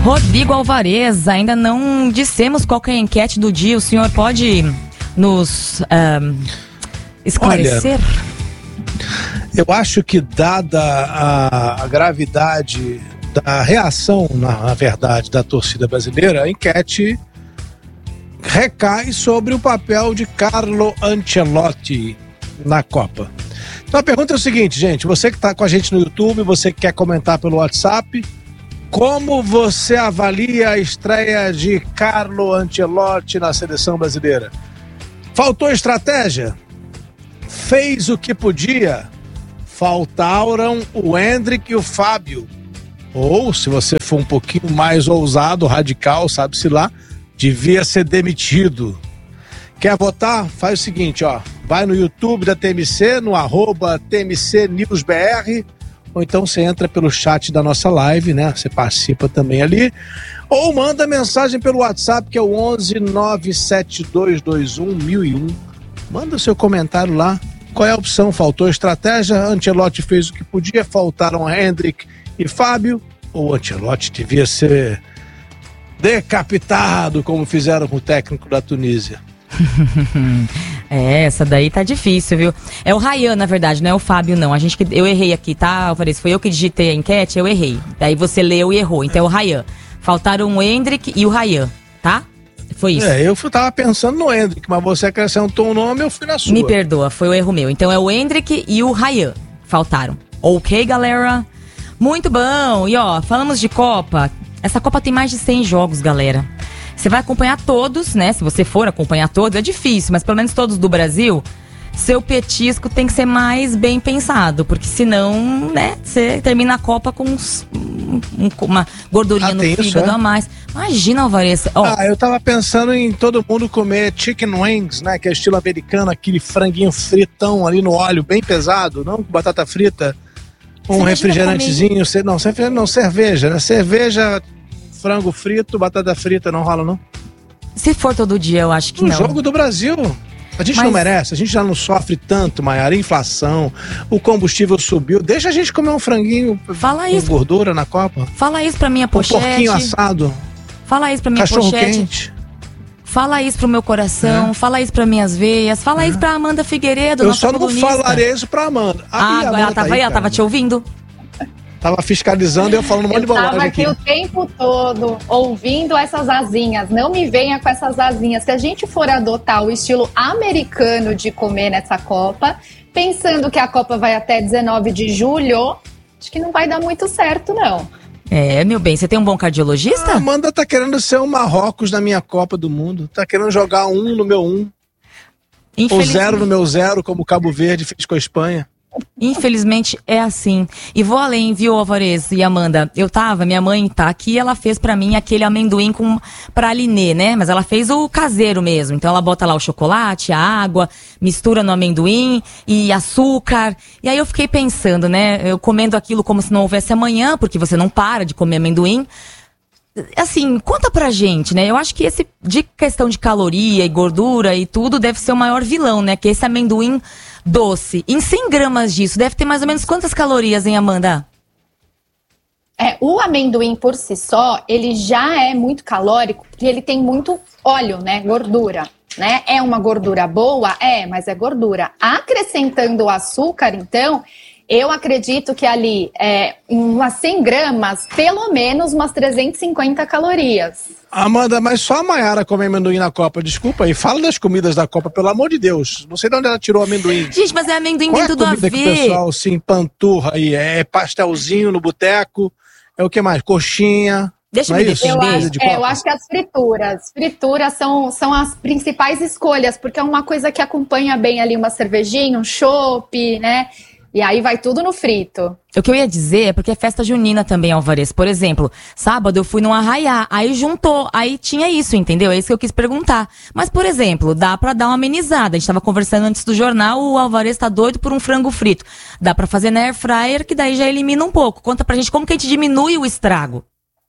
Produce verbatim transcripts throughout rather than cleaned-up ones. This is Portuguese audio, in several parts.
Rodrigo Alvarez, ainda não dissemos qual que é a enquete do dia. O senhor pode nos uh, esclarecer? Olha, eu acho que dada a, a gravidade da reação, na, na verdade, da torcida brasileira, a enquete recai sobre o papel de Carlo Ancelotti na Copa. Então a pergunta é o seguinte, gente, você que está com a gente no YouTube, você que quer comentar pelo WhatsApp, como você avalia a estreia de Carlo Ancelotti na seleção brasileira? Faltou estratégia? Fez o que podia? Faltaram o Endrick e o Fábio. Ou, se você for um pouquinho mais ousado, radical, sabe-se lá, devia ser demitido. Quer votar? Faz o seguinte, ó. Vai no YouTube da T M C, no arroba T M C News B R, ou então você entra pelo chat da nossa live, né? Você participa também ali. Ou manda mensagem pelo WhatsApp, que é o onze nove sete dois dois um mil e um. Manda o seu comentário lá. Qual é a opção? Faltou estratégia? Ancelotti fez o que podia? Faltaram Endrick e Fábio? Ou Ancelotti devia ser decapitado, como fizeram com o técnico da Tunísia? É, essa daí tá difícil, viu? É o Ryan, na verdade, não é o Fábio, não. A gente, eu errei aqui, tá, Alvarez? Foi eu que digitei a enquete, eu errei. Daí você leu e errou. Então é o Ryan. Faltaram o Endrick e o Ryan, tá? Foi isso. É, eu tava pensando no Endrick, mas você acrescentou um nome, eu fui na sua. Me perdoa, foi o erro meu. Então é o Endrick e o Ryan. Faltaram. Ok, galera? Muito bom. E ó, falamos de Copa. Essa Copa tem mais de cem jogos, galera. Você vai acompanhar todos, né? Se você for acompanhar todos, é difícil, mas pelo menos todos do Brasil, seu petisco tem que ser mais bem pensado, porque senão, né, você termina a Copa com uns, um, uma gordurinha ah, no fígado isso, é? a mais. Imagina, Alvarez. Oh. Ah, eu tava pensando em todo mundo comer chicken wings, né? Que é estilo americano, aquele franguinho fritão ali no óleo, bem pesado, não com batata frita. Um você refrigerantezinho, não, não, cerveja, né? Cerveja, frango frito, batata frita, não rola, não? Se for todo dia, eu acho que no não. No jogo do Brasil, a gente Mas... não merece, a gente já não sofre tanto, Maiara, inflação, o combustível subiu, deixa a gente comer um franguinho Fala com isso. gordura na Copa. Fala isso pra minha pochete. Um porquinho assado. Fala isso pra minha cachorro pochete. Quente. Fala isso pro meu coração, é. fala isso pra minhas veias, fala é. isso pra Amanda Figueiredo, Eu nossa só não colunista. falarei isso pra Amanda. Ah, agora Amanda ela tava aí, ela tava te ouvindo. Tava fiscalizando e eu falando um monte de bobagem aqui. Eu aqui. tava aqui o tempo todo ouvindo essas asinhas. Não me venha com essas asinhas. Se a gente for adotar o estilo americano de comer nessa Copa, pensando que a Copa vai até dezenove de julho, acho que não vai dar muito certo, não. É, meu bem, você tem um bom cardiologista? A Amanda tá querendo ser o Marrocos na minha Copa do Mundo. Tá querendo jogar um no meu um. Ou zero no meu zero, como o Cabo Verde fez com a Espanha. Infelizmente é assim. E vou além, viu, Alvarez e Amanda? Eu tava, minha mãe tá aqui, ela fez pra mim aquele amendoim com pralinê, né? Mas ela fez o caseiro mesmo. Então ela bota lá o chocolate, a água, mistura no amendoim e açúcar. E aí eu fiquei pensando, né? Eu comendo aquilo como se não houvesse amanhã, porque você não para de comer amendoim. Assim, conta pra gente, né? Eu acho que esse, de questão de caloria e gordura e tudo, deve ser o maior vilão, né? Que esse amendoim doce. Em cem gramas disso, deve ter mais ou menos quantas calorias, hein, Amanda? É, o amendoim por si só, ele já é muito calórico, porque ele tem muito óleo, né? Gordura, né? É uma gordura boa? É, mas é gordura. Acrescentando o açúcar, então... Eu acredito que ali, é, em umas cem gramas, pelo menos umas trezentas e cinquenta calorias. Amanda, mas só a Maiara come amendoim na Copa, desculpa aí. Fala das comidas da Copa, pelo amor de Deus. Não sei de onde ela tirou o amendoim. Gente, mas é amendoim Qual dentro é a comida do avê. Que o pessoal se empanturra aí? É pastelzinho no boteco? É o que mais? Coxinha? Deixa eu me me defender. Eu acho, de é, eu acho que as frituras. Frituras são, são as principais escolhas, porque é uma coisa que acompanha bem ali uma cervejinha, um chopp, né? E aí vai tudo no frito. O que eu ia dizer é porque é festa junina também, Alvarez. Por exemplo, sábado eu fui num arraiá, aí juntou, aí tinha isso, entendeu? É isso que eu quis perguntar. Mas, por exemplo, dá pra dar uma amenizada. A gente tava conversando antes do jornal, o Alvarez tá doido por um frango frito. Dá pra fazer na air fryer, que daí já elimina um pouco. Conta pra gente como que a gente diminui o estrago.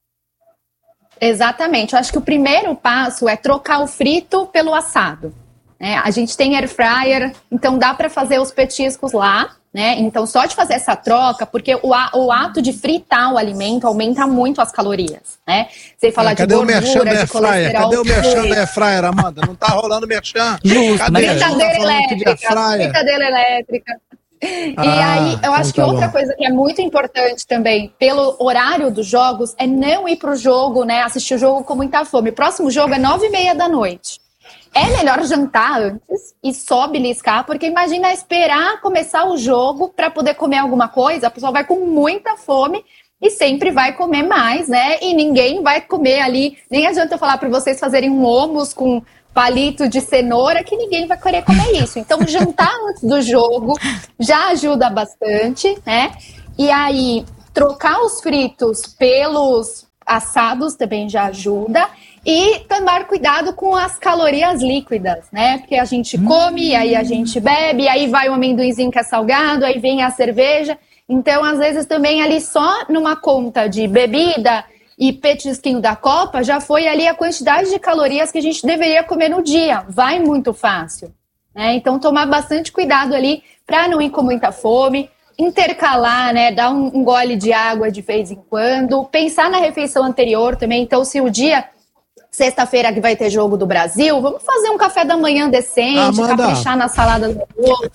Exatamente. Eu acho que o primeiro passo é trocar o frito pelo assado. É, a gente tem air fryer, então dá pra fazer os petiscos lá, né? Então, só de fazer essa troca, porque o, o ato de fritar o alimento aumenta muito as calorias, né? Você fala ah, de gordura, de colesterol... Cadê o merchan da Airfryer, Amanda? Não tá rolando merchan. Justo, cadê? Fritadeira elétrica, fritadeira elétrica. Ah, e aí, eu então acho que tá outra bom. coisa que é muito importante também, pelo horário dos jogos, é não ir pro jogo, né? Assistir o jogo com muita fome. O próximo jogo é nove e meia da noite. É melhor jantar antes e só beliscar, porque imagina esperar começar o jogo para poder comer alguma coisa, a pessoa vai com muita fome e sempre vai comer mais, né? E ninguém vai comer ali, nem adianta eu falar para vocês fazerem um hummus com palito de cenoura, que ninguém vai querer comer isso. Então, jantar antes do jogo já ajuda bastante, né? E aí, trocar os fritos pelos assados também já ajuda. E tomar cuidado com as calorias líquidas, né? Porque a gente come, hum. aí a gente bebe, aí vai o amendoinzinho que é salgado, aí vem a cerveja. Então, às vezes, também ali só numa conta de bebida e petisquinho da Copa, já foi ali a quantidade de calorias que a gente deveria comer no dia. Vai muito fácil, né? Então, tomar bastante cuidado ali para não ir com muita fome. Intercalar, né? Dar um, um gole de água de vez em quando. Pensar na refeição anterior também. Então, se o dia... Sexta-feira que vai ter jogo do Brasil, vamos fazer um café da manhã decente, Amanda, caprichar na salada do almoço.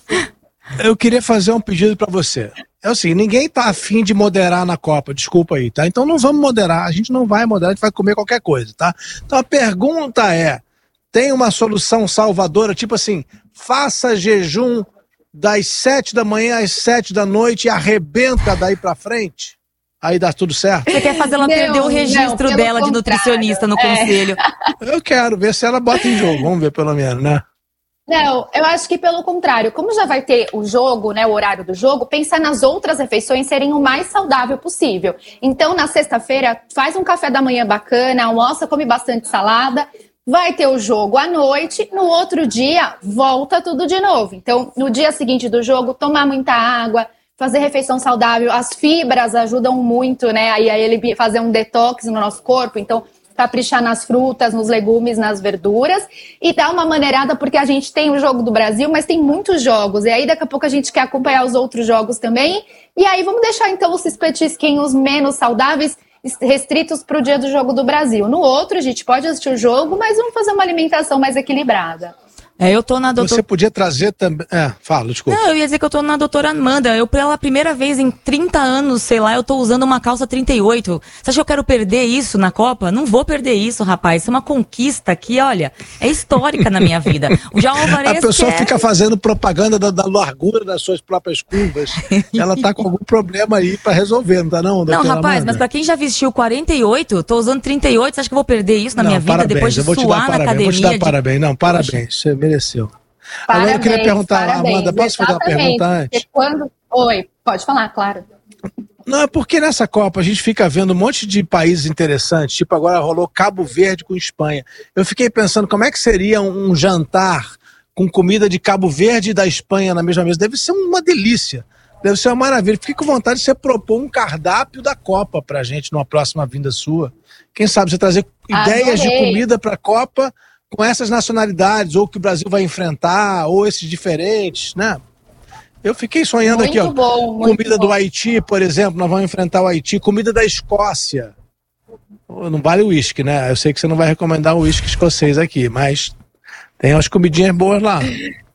Eu queria fazer um pedido pra você. É o seguinte, ninguém tá afim de moderar na Copa, desculpa aí, tá? Então não vamos moderar, a gente não vai moderar, a gente vai comer qualquer coisa, tá? Então a pergunta é, tem uma solução salvadora, tipo assim, faça jejum das sete da manhã às sete da noite e arrebenta daí pra frente? Aí dá tudo certo? Você quer fazer ela não, perder o registro não, dela de nutricionista no é. conselho? Eu quero ver se ela bota em jogo, vamos ver pelo menos, né? Não, eu acho que pelo contrário, como já vai ter o jogo, né, o horário do jogo, pensar nas outras refeições serem o mais saudável possível. Então, na sexta-feira, faz um café da manhã bacana, almoça, come bastante salada, vai ter o jogo à noite, no outro dia, volta tudo de novo. Então, no dia seguinte do jogo, tomar muita água, fazer refeição saudável, as fibras ajudam muito, né? Aí a ele fazer um detox no nosso corpo, então caprichar nas frutas, nos legumes, nas verduras e dar uma maneirada, porque a gente tem o jogo do Brasil, mas tem muitos jogos, e aí daqui a pouco a gente quer acompanhar os outros jogos também, e aí vamos deixar então os petisquinhos menos saudáveis restritos para o dia do jogo do Brasil. No outro a gente pode assistir o jogo, mas vamos fazer uma alimentação mais equilibrada. É, eu tô na doutora... Você podia trazer também... É, fala, desculpa. Não, eu ia dizer que eu tô na doutora Amanda. Eu, pela primeira vez em trinta anos, sei lá, eu tô usando uma calça trinta e oito. Você acha que eu quero perder isso na Copa? Não vou perder isso, rapaz. Isso é uma conquista que, olha, é histórica na minha vida. O João Alvarez A pessoa quer... fica fazendo propaganda da, da largura das suas próprias curvas. Ela tá com algum problema aí pra resolver, não tá não, doutora Não, rapaz, Amanda? mas pra quem já vestiu quarenta e oito, tô usando trinta e oito, você acha que eu vou perder isso na não, minha vida parabéns, depois de eu vou te suar dar na parabéns, academia? Vou te dar de... parabéns, não, parabéns, você mereceu. Parabéns, Agora eu queria perguntar, parabéns, Amanda, posso fazer uma pergunta antes? Quando... Oi, pode falar, claro. Não, é porque nessa Copa a gente fica vendo um monte de países interessantes, tipo agora rolou Cabo Verde com Espanha. Eu fiquei pensando como é que seria um jantar com comida de Cabo Verde e da Espanha na mesma mesa. Deve ser uma delícia, deve ser uma maravilha. Fiquei com vontade de você propor um cardápio da Copa pra gente numa próxima vinda sua. Quem sabe você trazer Adorei. ideias de comida pra Copa com essas nacionalidades, ou que o Brasil vai enfrentar, ou esses diferentes, né? Eu fiquei sonhando muito aqui, ó. Bom, comida bom. do Haiti, por exemplo, nós vamos enfrentar o Haiti. Comida da Escócia. Não vale o uísque, né? Eu sei que você não vai recomendar o uísque escocês aqui, mas tem umas comidinhas boas lá.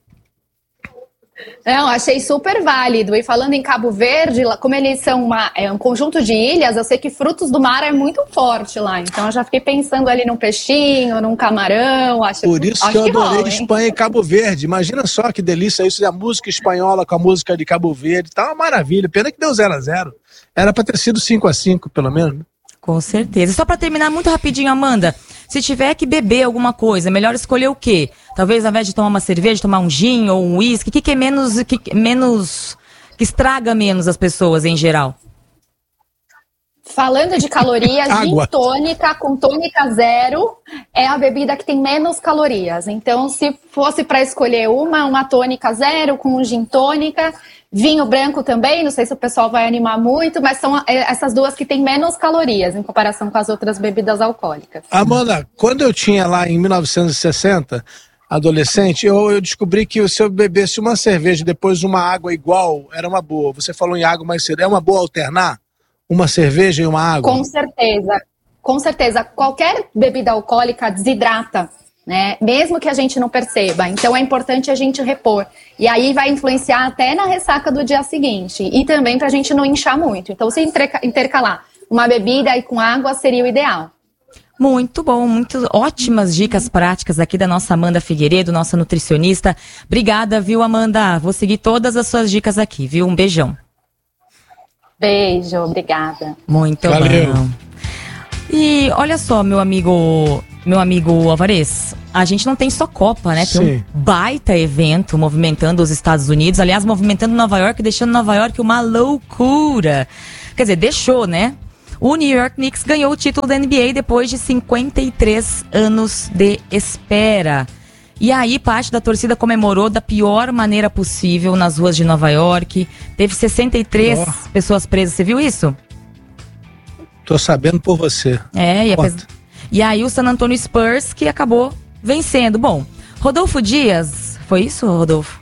Não, achei super válido. E falando em Cabo Verde, como eles são uma, é um conjunto de ilhas, eu sei que frutos do mar é muito forte lá. Então eu já fiquei pensando ali num peixinho, num camarão. Acho, Por isso acho que eu que adorei rola, Espanha e Cabo Verde. Imagina só que delícia isso, a música espanhola com a música de Cabo Verde. Tá uma maravilha. Pena que deu zero a zero. Era pra ter sido cinco a cinco, pelo menos. Com certeza. Só pra terminar muito rapidinho, Amanda, se tiver que beber alguma coisa, melhor escolher o quê? Talvez ao invés de tomar uma cerveja, tomar um gin ou um uísque, o que, que é menos, que, menos, que estraga menos as pessoas em geral? Falando de calorias, gin tônica com tônica zero é a bebida que tem menos calorias. Então, se fosse para escolher uma, uma tônica zero com um gin tônica, vinho branco também, não sei se o pessoal vai animar muito, mas são essas duas que têm menos calorias em comparação com as outras bebidas alcoólicas. Amanda, quando eu tinha lá em mil novecentos e sessenta, adolescente, eu, eu descobri que se eu bebesse uma cerveja e depois uma água igual, era uma boa. Você falou em água mais cedo. É uma boa alternar uma cerveja e uma água? Com certeza. Com certeza. Qualquer bebida alcoólica desidrata, né? Mesmo que a gente não perceba. Então é importante a gente repor. E aí vai influenciar até na ressaca do dia seguinte. E também pra gente não inchar muito. Então se intercalar uma bebida e com água seria o ideal. Muito bom, muito ótimas dicas práticas aqui da nossa Amanda Figueiredo, nossa nutricionista. Obrigada, viu, Amanda? Vou seguir todas as suas dicas aqui, viu? Um beijão. Beijo, obrigada. Muito Valeu. bom. E olha só, meu amigo, meu amigo Alvarez, a gente não tem só Copa, né? Tem Sim. um baita evento movimentando os Estados Unidos, aliás, movimentando Nova York, deixando Nova York uma loucura. Quer dizer, deixou, né? O New York Knicks ganhou o título da N B A depois de cinquenta e três anos de espera. E aí, parte da torcida comemorou da pior maneira possível nas ruas de Nova York. Teve sessenta e três Oh. pessoas presas. Você viu isso? Tô sabendo por você. É, e, apes... Conta. e aí o San Antonio Spurs que acabou vencendo. Bom, Rodolfo Dias, foi isso, Rodolfo?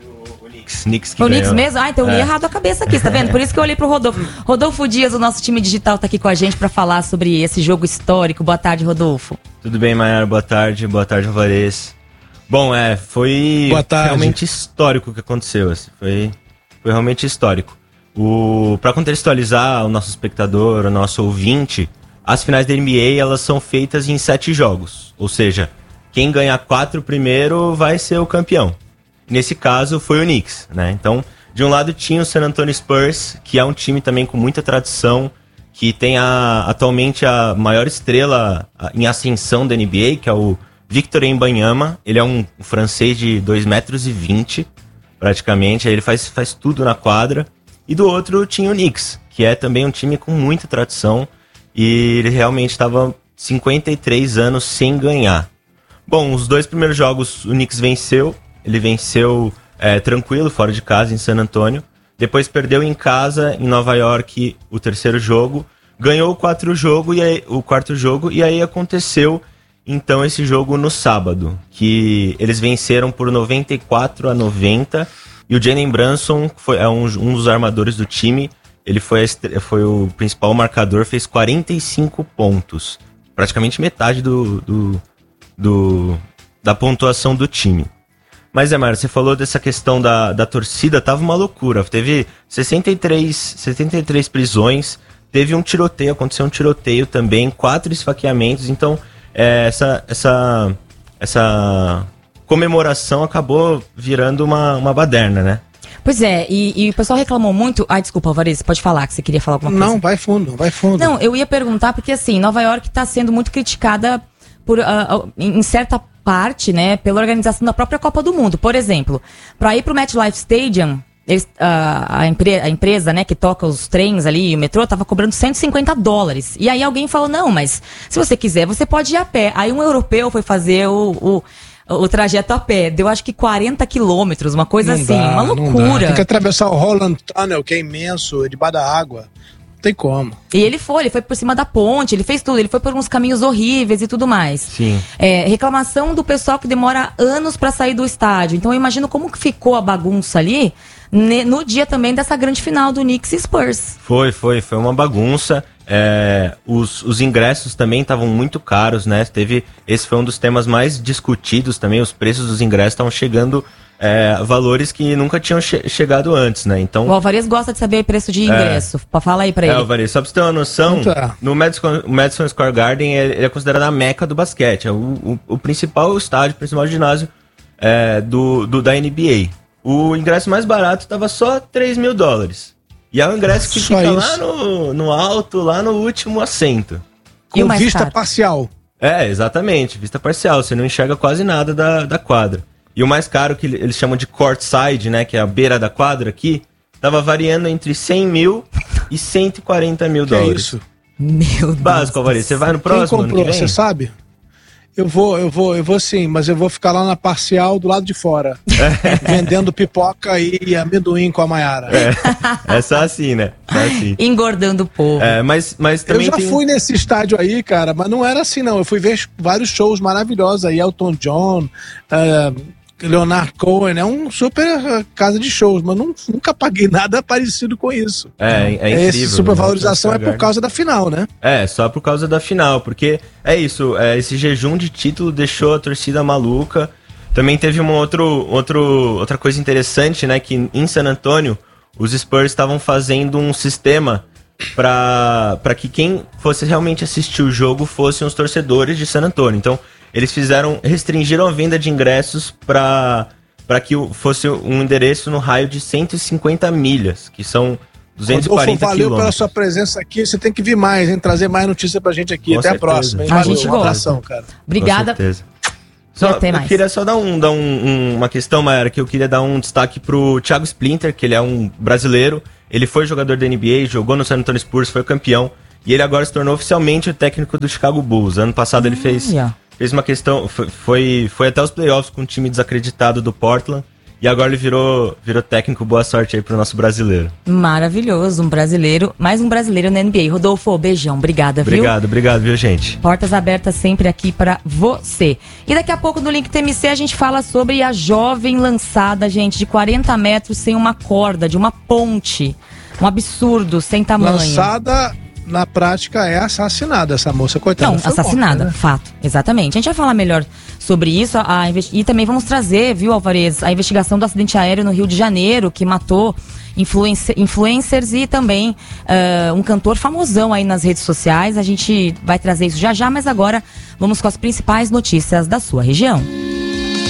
Knicks que Foi o Knicks ganhou. mesmo? Ah, então eu li É. errado a cabeça aqui, tá vendo? Por isso que eu olhei pro Rodolfo. Rodolfo Dias, o nosso time digital, tá aqui com a gente pra falar sobre esse jogo histórico. Boa tarde, Rodolfo. Tudo bem, Mayara? Boa tarde. Boa tarde, Alvarez. Bom, é, foi Boa tarde. realmente histórico o que aconteceu. Assim, foi, foi realmente histórico. O, pra contextualizar o nosso espectador, o nosso ouvinte, as finais da N B A, elas são feitas em sete jogos. Ou seja, quem ganhar quatro primeiro vai ser o campeão. Nesse caso, foi o Knicks, né? Então, de um lado tinha o San Antonio Spurs, que é um time também com muita tradição, que tem a, atualmente a maior estrela a, em ascensão da N B A, que é o Victor Wembanyama. Ele é um francês de dois metros e vinte, praticamente. Aí ele faz, faz tudo na quadra. E do outro tinha o Knicks, que é também um time com muita tradição. E ele realmente estava cinquenta e três anos sem ganhar. Bom, os dois primeiros jogos o Knicks venceu. Ele venceu é, tranquilo, fora de casa, em San Antonio. Depois perdeu em casa, em Nova York, o terceiro jogo. Ganhou o, quatro jogo e aí, o quarto jogo. E aí aconteceu, então, esse jogo no sábado. Que eles venceram por noventa e quatro a noventa. E o Jalen Brunson foi, é um, um dos armadores do time. Ele foi, a, foi o principal marcador, fez quarenta e cinco pontos. Praticamente metade do, do, do, da pontuação do time. Mas, é, Mário, você falou dessa questão da, da torcida, tava uma loucura. Teve sessenta e três prisões, teve um tiroteio, aconteceu um tiroteio também, quatro esfaqueamentos. Então, é, essa, essa, essa comemoração acabou virando uma, uma baderna, né? Pois é, e, e o pessoal reclamou muito... Ai, desculpa, Alvarez, pode falar que você queria falar alguma coisa. Não, vai fundo, vai fundo. Não, eu ia perguntar porque, assim, Nova York tá sendo muito criticada por, uh, em certa parte, né, pela organização da própria Copa do Mundo. Por exemplo, para ir pro MetLife Stadium, eles, uh, a, empre, a empresa, né, que toca os trens ali e o metrô, tava cobrando cento e cinquenta dólares. E aí alguém falou, não, mas se você quiser, você pode ir a pé. Aí um europeu foi fazer o... o o trajeto a pé, deu acho que quarenta quilômetros, uma coisa Não assim, dá, uma não loucura. dá. Tem que atravessar o Holland Tunnel, que é imenso, é debaixo da água. Não tem como. E ele foi, ele foi por cima da ponte, ele fez tudo, ele foi por uns caminhos horríveis e tudo mais. Sim. É, reclamação do pessoal que demora anos pra sair do estádio. Então eu imagino como que ficou a bagunça ali ne, no dia também dessa grande final do Knicks e Spurs. Foi, foi, foi uma bagunça. É, os, os ingressos também estavam muito caros, né? Teve, esse foi um dos temas mais discutidos também. Os preços dos ingressos estavam chegando é, a valores que nunca tinham che- chegado antes, né? Então, O Alvarez gosta de saber preço de ingresso. É. Fala aí pra é, ele. Alvarez, só pra você ter uma noção, Tá. no Madison, o Madison Square Garden ele é considerado a meca do basquete. É o, o, o principal estádio, o principal ginásio é, do, do, da N B A. O ingresso mais barato estava só três mil dólares. E é um ingresso que Só fica isso. lá no, no alto, lá no último assento. E o Com mais vista caro? parcial. É, exatamente, vista parcial, você não enxerga quase nada da, da quadra. E o mais caro, que eles chamam de courtside, né, que é a beira da quadra aqui, tava variando entre cem mil e cento e quarenta mil Que é dólares. isso? Meu Deus. Básico, Alvarez, você vai no Quem próximo ano comprou, que vem? você sabe? Eu vou, eu vou, eu vou sim, mas eu vou ficar lá na parcial do lado de fora, vendendo pipoca e amendoim com a Maiara. É, é só assim, né? Só assim. Engordando o povo. É, mas, mas também eu já tem... fui nesse estádio aí, cara, mas não era assim, não. Eu fui ver vários shows maravilhosos aí, Elton John, uh, Leonard Cohen, é um super casa de shows, mas não, nunca paguei nada parecido com isso. É, é incrível. Essa supervalorização é por causa da final, né? É, só por causa da final, porque é isso, é, esse jejum de título deixou a torcida maluca. Também teve uma outro, outro, outra coisa interessante, né, que em San Antonio, os Spurs estavam fazendo um sistema para para que quem fosse realmente assistir o jogo fossem os torcedores de San Antonio. Então, eles fizeram, restringiram a venda de ingressos para para que fosse um endereço no raio de cento e cinquenta milhas, que são duzentos e quarenta Rodolfo, valeu quilômetros. pela sua presença aqui. Você tem que vir mais, hein? Trazer mais notícia pra gente aqui. Com Até certeza. a próxima, hein? A Valeu, gente um gosta. abração, cara. Obrigada. Com certeza. Só, Até eu mais. queria só dar, um, dar um, um, uma questão, Mayara, que eu queria dar um destaque pro Thiago Splinter, que ele é um brasileiro. Ele foi jogador da N B A, jogou no San Antonio Spurs, foi campeão. E ele agora se tornou oficialmente o técnico do Chicago Bulls. Ano passado ele fez, fez uma questão, foi, foi, foi até os playoffs com um time desacreditado do Portland. E agora ele virou, virou técnico. Boa sorte aí pro nosso brasileiro. Maravilhoso, um brasileiro, mais um brasileiro na N B A. Rodolfo, beijão, obrigada, viu? Obrigado, obrigado, viu, gente? Portas abertas sempre aqui para você. E daqui a pouco no Link T M C a gente fala sobre a jovem lançada, gente, de quarenta metros sem uma corda, de uma ponte. Um absurdo, sem tamanho. Lançada, na prática, é assassinada essa moça, coitada. Não, foi assassinada, morta, né? fato, exatamente. A gente vai falar melhor sobre isso a, a, e também vamos trazer, viu, Alvarez, a investigação do acidente aéreo no Rio de Janeiro, que matou influencer, influencers e também uh, um cantor famosão aí nas redes sociais. A gente vai trazer isso já já, mas agora vamos com as principais notícias da sua região.